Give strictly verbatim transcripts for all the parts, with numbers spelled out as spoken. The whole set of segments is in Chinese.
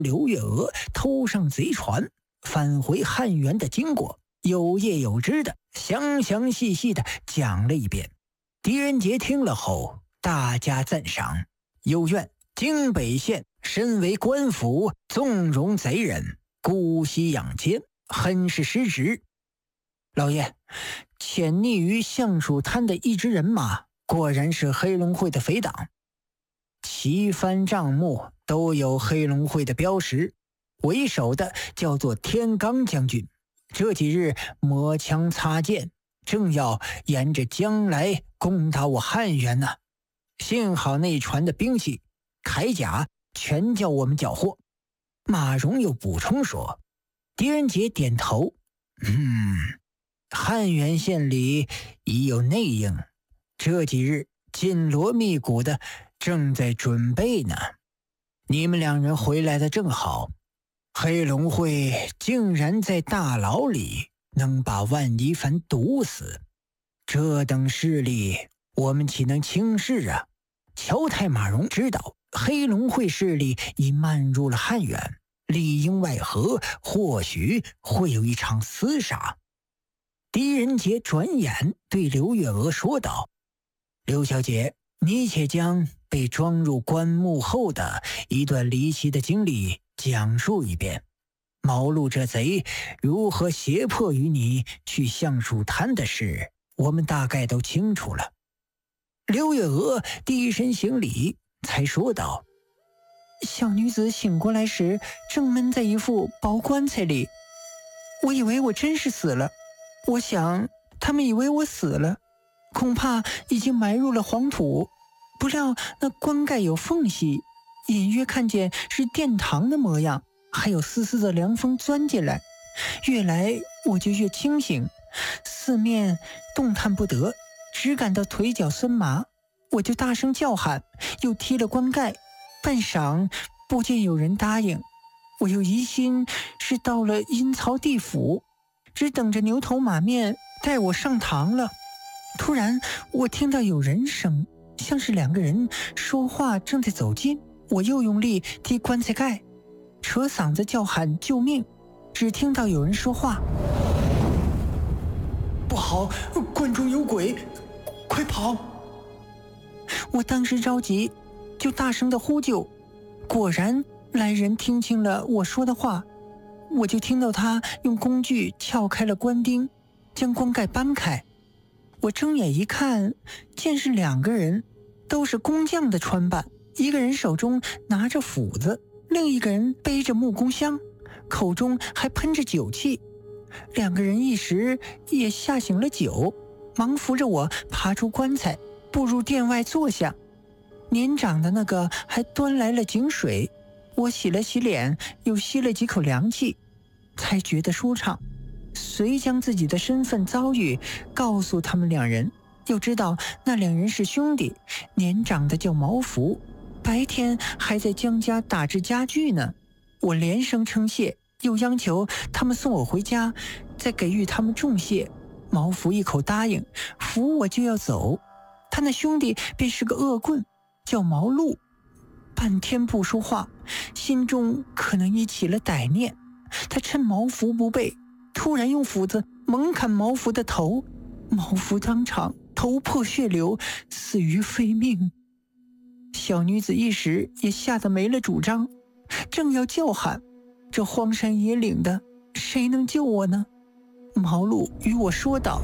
刘月娥偷上贼船返回汉源的经过，有叶有之的详详细细的讲了一遍。狄仁杰听了后大加赞赏，又怨京北县身为官府，纵容贼人，姑息养奸，很是失职。老爷，潜匿于橡树滩的一支人马果然是黑龙会的匪党，旗幡帐幕都有黑龙会的标识，为首的叫做天罡将军，这几日磨枪擦剑，正要沿着江来攻打我汉源呢。幸好那船的兵器铠甲全叫我们缴获。马荣又补充说。狄仁杰点头，嗯，汉源县里已有内应，这几日紧锣密鼓的正在准备呢。你们两人回来的正好，黑龙会竟然在大牢里能把万一凡毒死，这等势力我们岂能轻视啊？乔太马荣知道黑龙会势力已漫入了汉源，里应外合，或许会有一场厮杀。狄仁杰转眼对刘月娥说道：刘小姐，你且将被装入棺木后的一段离奇的经历讲述一遍。毛路这贼如何胁迫于你去橡树滩的事，我们大概都清楚了。刘月娥低身行礼，才说道：小女子醒过来时正闷在一副薄棺材里，我以为我真是死了，我想他们以为我死了，恐怕已经埋入了黄土，不料那棺盖有缝隙，隐约看见是殿堂的模样，还有丝丝的凉风钻进来，越来我就越清醒，四面动弹不得，只感到腿脚酸麻，我就大声叫喊，又踢了棺盖，半晌不见有人答应，我又疑心是到了阴曹地府，只等着牛头马面带我上堂了。突然我听到有人声，像是两个人说话正在走近，我又用力踢棺材盖，扯嗓子叫喊救命，只听到有人说话：不好，棺中有鬼，快跑！我当时着急，就大声的呼救，果然来人听清了我说的话，我就听到他用工具撬开了棺钉，将棺盖搬开。我睁眼一看，见是两个人，都是工匠的穿扮，一个人手中拿着斧子，另一个人背着木工箱，口中还喷着酒气。两个人一时也吓醒了酒，忙扶着我爬出棺材，步入殿外坐下。年长的那个还端来了井水，我洗了洗脸，又吸了几口凉气，才觉得舒畅。遂将自己的身份遭遇告诉他们两人，又知道那两人是兄弟，年长的叫毛福，白天还在江家打制家具呢。我连声称谢，又央求他们送我回家，再给予他们重谢。毛福一口答应，扶我就要走。他那兄弟便是个恶棍，叫毛路，半天不说话，心中可能已起了歹念。他趁毛福不备，突然用斧子猛砍毛福的头，毛福当场头破血流，死于非命。小女子一时也吓得没了主张，正要叫喊，这荒山野岭的，谁能救我呢？毛路与我说道：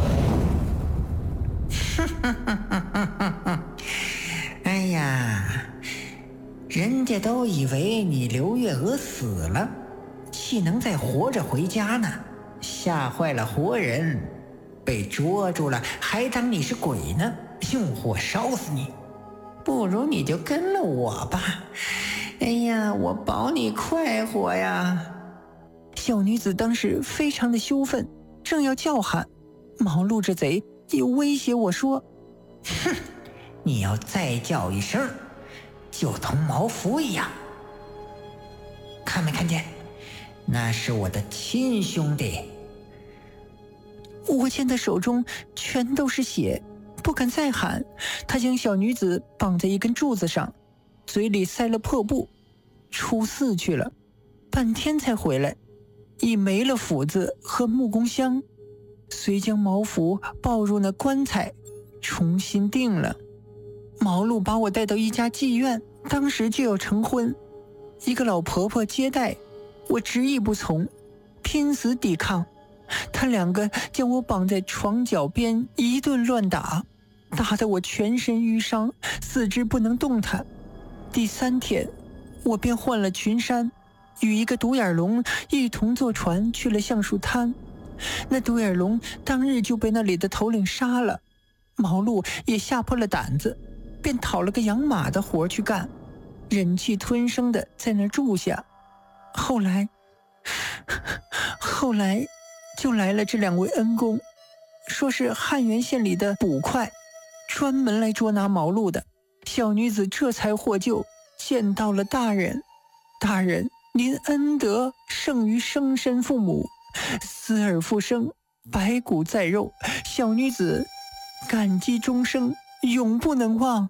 哎呀，人家都以为你刘月娥死了，岂能再活着回家呢？吓坏了活人，被捉住了还当你是鬼呢，用火烧死你。不如你就跟了我吧，哎呀，我保你快活呀。小女子当时非常的羞愤，正要叫喊，毛路这贼又威胁我说：哼，你要再叫一声，就同毛福一样。看没看见？那是我的亲兄弟。我见他手中全都是血，不敢再喊，他将小女子绑在一根柱子上，嘴里塞了破布， 出寺去了，半天才回来，已没了斧子和木工箱，遂将毛福抱入那棺材，重新定了。毛路把我带到一家妓院，当时就要成婚，一个老婆婆接待，我执意不从，拼死抵抗。他两个将我绑在床脚边，一顿乱打，打得我全身淤伤，四肢不能动弹。第三天，我便换了裙衫，与一个独眼龙一同坐船去了橡树滩。那独眼龙当日就被那里的头领杀了，毛路也吓破了胆子，便讨了个养马的活去干，忍气吞声的在那儿住下。后来，后来就来了这两位恩公，说是汉源县里的捕快，专门来捉拿毛路的。小女子这才获救，见到了大人。大人，您恩德胜于生身父母，死而复生，白骨在肉，小女子感激终生，永不能忘。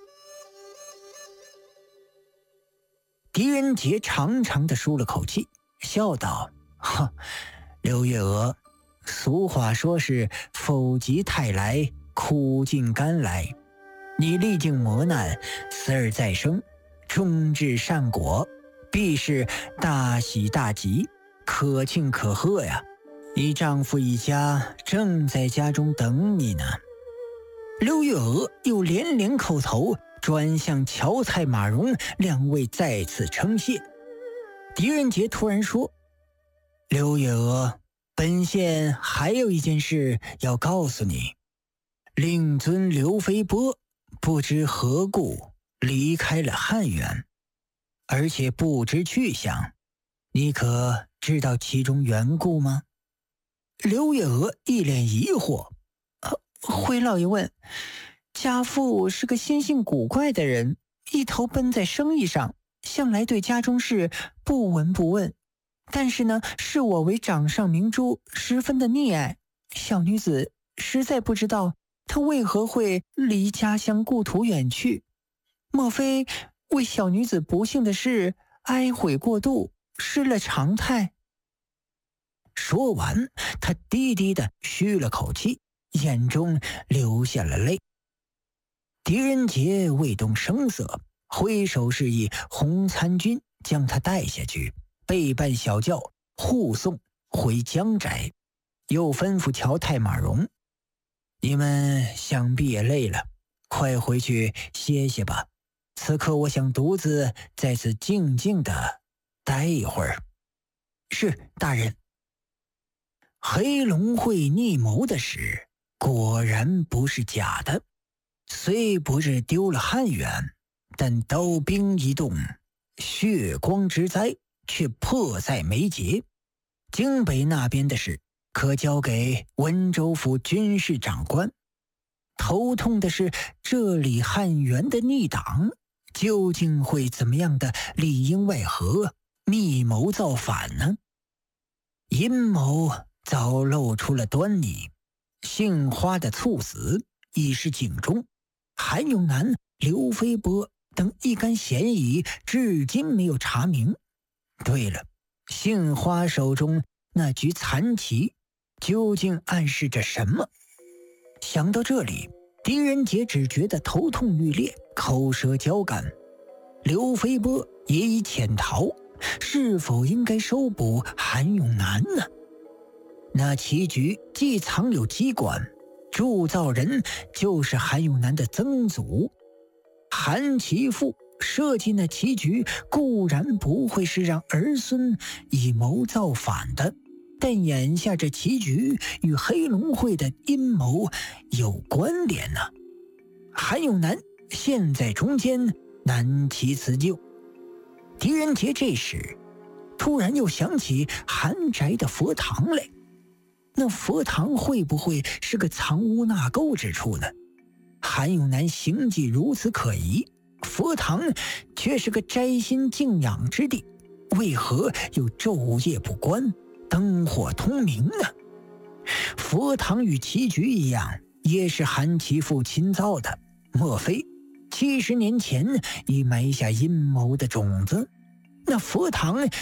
狄仁杰长长的舒了口气，笑道：哈，刘月娥，俗话说是否极泰来，苦尽甘来。你历经磨难，死而再生，终至善果，必是大喜大吉，可庆可贺呀！你丈夫一家正在家中等你呢。刘月娥又连连叩头，转向乔蔡马荣两位再次称谢。狄仁杰突然说：刘月娥，本县还有一件事要告诉你，令尊刘飞波不知何故离开了汉源，而且不知去向，你可知道其中缘故吗？刘月娥一脸疑惑：呃、回老爷问，家父是个心性古怪的人，一头奔在生意上，向来对家中事不闻不问，但是呢，视我为掌上明珠，十分的溺爱。小女子实在不知道他为何会离家乡故土远去，莫非为小女子不幸的事哀悔过度，失了常态？说完，他低低的吁了口气，眼中流下了泪。狄仁杰未动声色，挥手示意洪参军将他带下去，备办小轿护送回江宅，又吩咐乔太马荣：你们想必也累了，快回去歇歇吧。此刻我想独自在此静静的待一会儿。是，大人。黑龙会逆谋的事果然不是假的，虽不是丢了汉源，但刀兵一动，血光之灾却迫在眉睫。京北那边的事可交给温州府军事长官，头痛的是这里汉源的逆党究竟会怎么样的里应外合，密谋造反呢？阴谋早露出了端倪，杏花的猝死已是警钟，韩永南、刘飞波等一干嫌疑至今没有查明。对了，杏花手中那局残棋究竟暗示着什么？想到这里，狄仁杰只觉得头痛欲裂，口舌焦干。刘飞波也已潜逃，是否应该收捕韩永南呢？那棋局既藏有机关，铸造人就是韩永南的曾祖。韩其父设计那棋局固然不会是让儿孙以谋造反的，但眼下这棋局与黑龙会的阴谋有关联呢、啊。韩永南陷在中间，难其自救。狄仁杰这时突然又想起韩宅的佛堂来，那佛堂会不会是个藏污纳垢之处呢？韩永南行迹如此可疑，佛堂却是个斋心静养之地，为何又昼夜不关，灯火通明呢？佛堂与棋局一样，也是韩其父亲造的，莫非七十年前已埋下阴谋的种子？ 那佛堂